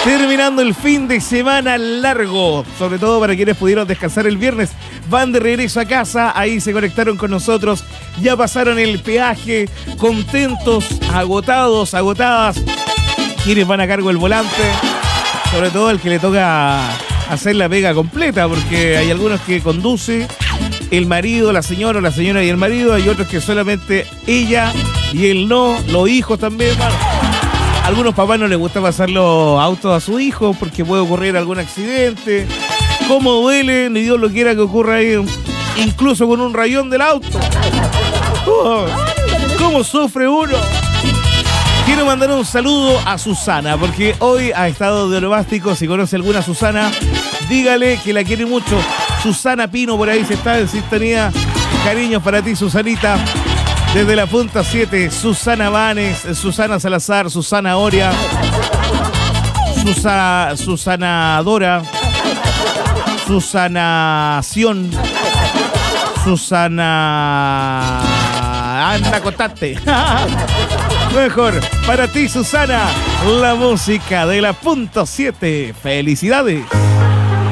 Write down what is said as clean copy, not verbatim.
Terminando el fin de semana largo, sobre todo para quienes pudieron descansar el viernes, van de regreso a casa, ahí se conectaron con nosotros, ya pasaron el peaje, contentos, agotados, agotadas, quienes van a cargo del volante, sobre todo el que le toca hacer la pega completa, porque hay algunos que conduce el marido, la señora y el marido, hay otros que solamente ella y él no, los hijos también, bueno. A algunos papás no les gusta pasar los autos a sus hijos porque puede ocurrir algún accidente. ¿Cómo duele? Ni Dios lo quiera que ocurra ahí, incluso con un rayón del auto. Oh, ¿cómo sufre uno? Quiero mandar un saludo a Susana, porque hoy ha estado de onomástico. Si conoce alguna Susana, dígale que la quiere mucho. Susana Pino por ahí se está en sintonía. Cariños para ti, Susanita. Desde la punta 7, Susana Vanes, Susana Salazar, Susana Oria, Susana Dora, Susanación, Susana Anda Cotate. Mejor, para ti, Susana, la música de la punta 7. ¡Felicidades!